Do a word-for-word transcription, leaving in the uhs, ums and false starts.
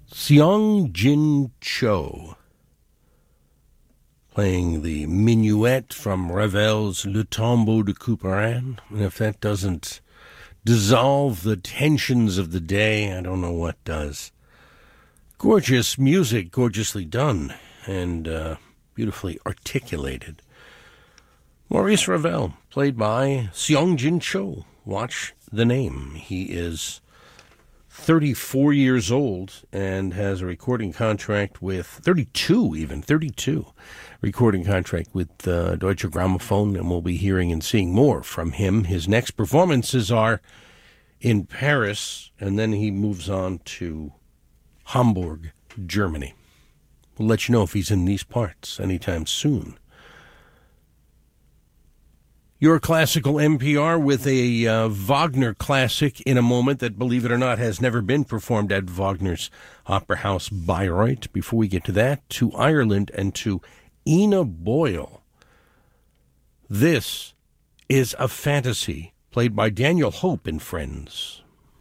Seong Jin Cho, playing the minuet from Ravel's Le Tombeau de Couperin. And if that doesn't dissolve the tensions of the day, I don't know what does. Gorgeous music, gorgeously done, and uh, beautifully articulated. Maurice Ravel, played by Seong Jin Cho. Watch the name. He is thirty-four years old and has a recording contract with, thirty-two even, thirty-two, recording contract with uh, Deutsche Grammophon, and we'll be hearing and seeing more from him. His next performances are in Paris, and then he moves on to Hamburg, Germany. We'll let you know if he's in these parts anytime soon. Your classical N P R with a uh, Wagner classic in a moment that, believe it or not, has never been performed at Wagner's Opera House Bayreuth. Before we get to that, to Ireland and to Ina Boyle. This is A Fantasy, played by Daniel Hope in Friends.